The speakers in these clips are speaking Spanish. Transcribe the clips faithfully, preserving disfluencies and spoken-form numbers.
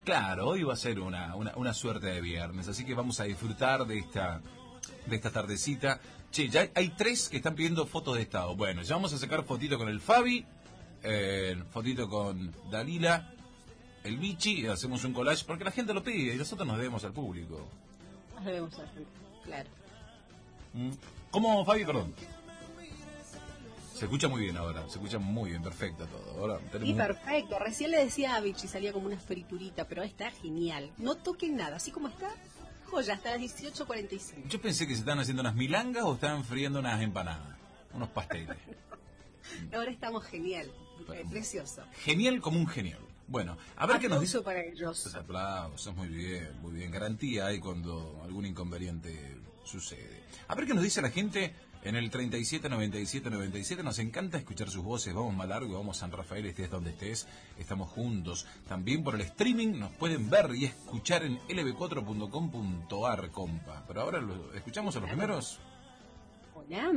Claro, hoy va a ser una, una, una suerte de viernes, así que vamos a disfrutar de esta de esta tardecita. Che, ya hay, hay tres que están pidiendo fotos de estado. Bueno, ya vamos a sacar fotito con el Fabi, eh, fotito con Dalila, el Bichi, y hacemos un collage porque la gente lo pide y nosotros nos debemos al público. Nos debemos al público, claro. ¿Cómo, Fabi? Perdón. Se escucha muy bien ahora, se escucha muy bien, perfecto todo. Ahora Sí, perfecto. Recién le decía a Bichi, salía como una friturita, pero está genial. No toquen nada, así como está, joya, hasta las dieciocho cuarenta y cinco. Yo pensé que se estaban haciendo unas milangas o estaban friendo unas empanadas, unos pasteles. Ahora estamos genial, bueno, precioso. Genial como un genial. Bueno, a ver qué nos dice. Para ellos. Pues aplausos, muy bien, muy bien. Garantía hay cuando algún inconveniente sucede. A ver qué nos dice la gente en el treinta y siete noventa y siete noventa y siete. Nos encanta escuchar sus voces. Vamos más largo, vamos San Rafael, estés donde estés. Estamos juntos. También por el streaming nos pueden ver y escuchar en l b cuatro punto com punto a r, compa. Pero ahora lo escuchamos a los primeros. Hola.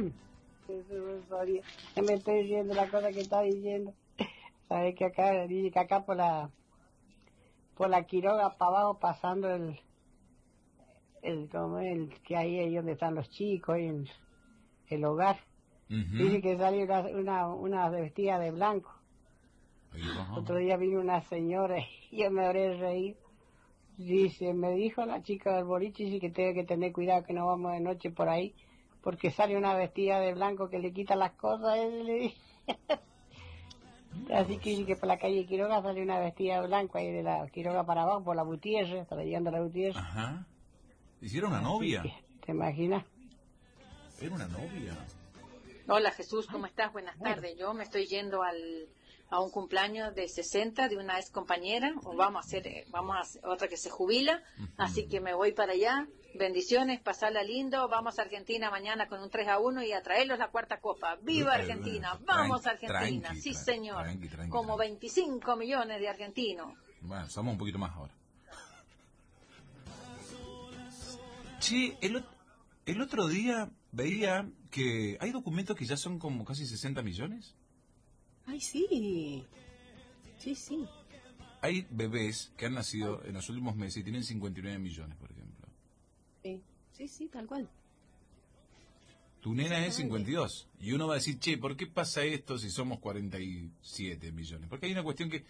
Me estoy diciendo la cosa que está diciendo. Sabes que acá, que acá por la por la Quiroga para abajo pasando el el como el que ahí es donde están los chicos y el, el hogar. Uh-huh. Dice que salió una, una una vestida de blanco. Uh-huh. Otro día vino una señora y yo me habré reír. Dice, me dijo la chica del boliche sí que tengo que tener cuidado que no vamos de noche por ahí porque sale una vestida de blanco que le quita las cosas. Y le dije Así que dice que por la calle Quiroga sale una vestida de blanco ahí de la Quiroga para abajo, por la Gutiérrez, está llegando a la Gutiérrez. Ajá. ¿Hicieron una novia? Que, ¿te imaginas? ¿Era una novia? Hola Jesús, ¿cómo estás? Buenas tardes. Yo me estoy yendo al a un cumpleaños de sesenta de una ex compañera, o vamos a hacer, vamos a hacer otra que se jubila, uh-huh. Así que me voy para allá. Bendiciones, pasarla lindo. Vamos a Argentina mañana con un tres a uno y a traerlos la cuarta copa. ¡Viva Argentina! ¡Vamos a Argentina! Tranqui, sí, tranqui, señor. Tranqui, tranqui, Como tranqui. veinticinco millones de argentinos. Bueno, somos un poquito más ahora. Che, el, el otro día veía que hay documentos que ya son como casi sesenta millones. Ay, sí. Sí, sí. Hay bebés que han nacido en los últimos meses y tienen cincuenta y nueve millones, por ejemplo. Sí, sí, sí, tal cual. Tu nena es cincuenta y dos. Y uno va a decir, che, ¿por qué pasa esto si somos cuarenta y siete millones? Porque hay una cuestión que,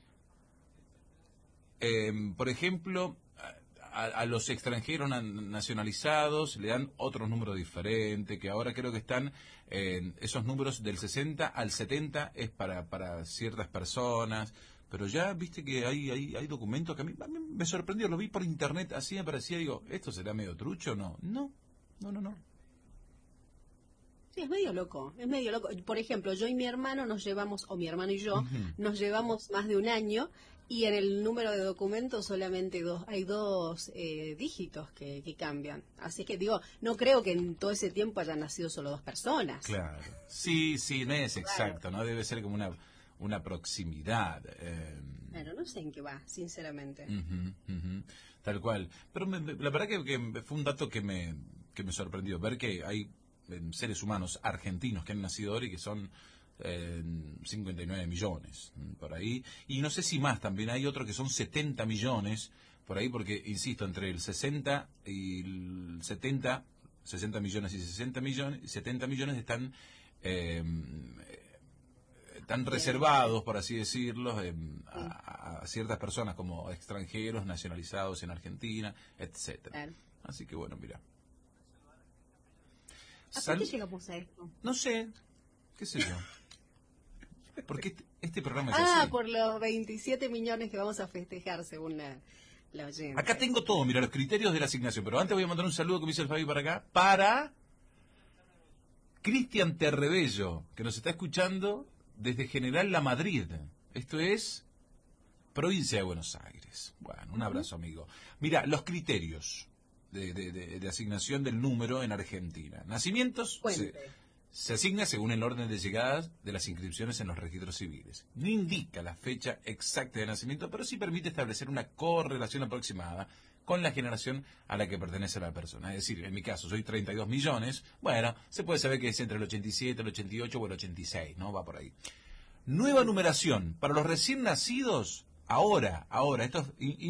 eh, por ejemplo, a, a los extranjeros nacionalizados le dan otros números diferentes, que ahora creo que están, eh, esos números del sesenta al setenta es para, para ciertas personas. Pero ya viste que hay, hay, hay documentos que a mí, a mí me sorprendió, lo vi por internet, así me parecía, digo, ¿esto será medio trucho o no? No, no, no, no. Sí, es medio loco, es medio loco. Por ejemplo, yo y mi hermano nos llevamos, o mi hermano y yo, uh-huh. nos llevamos más de un año, y en el número de documentos solamente dos, hay dos eh, dígitos que, que cambian. Así que digo, no creo que en todo ese tiempo hayan nacido solo dos personas. Claro, sí, sí, no es exacto, claro. ¿No? Debe ser como una... una proximidad. Eh... Claro, no sé en qué va, sinceramente. Uh-huh, uh-huh, tal cual. Pero me, la verdad que, que fue un dato que me, que me sorprendió, ver que hay eh, seres humanos argentinos que han nacido ahora y que son eh, cincuenta y nueve millones, por ahí. Y no sé si más, también hay otros que son setenta millones, por ahí, porque, insisto, entre el sesenta y el setenta, sesenta millones y sesenta millones, setenta millones están... Eh, están reservados, por así decirlo, eh, a, a ciertas personas como extranjeros nacionalizados en Argentina, etcétera. Claro. Así que bueno, mira. ¿A Sal... qué llegamos a esto? No sé, qué sé yo. Porque este, este programa es ah, así. Por los veintisiete millones que vamos a festejar, según la, la oyente. Acá tengo todo, mira, los criterios de la asignación. Pero antes voy a mandar un saludo, como dice el Fabi, para acá, para Cristian Terrebello, que nos está escuchando desde General La Madrid. Esto es provincia de Buenos Aires. Bueno, un abrazo, amigo. Mira, los criterios de, de, de, de asignación del número en Argentina. Nacimientos se, se asigna según el orden de llegadas de las inscripciones en los registros civiles. No indica la fecha exacta de nacimiento, pero sí permite establecer una correlación aproximada con la generación a la que pertenece la persona. Es decir, en mi caso, soy treinta y dos millones, bueno, se puede saber que es entre el ochenta y siete, el ochenta y ocho o el ochenta y seis, ¿no? Va por ahí. Nueva numeración. Para los recién nacidos, ahora, ahora, esto es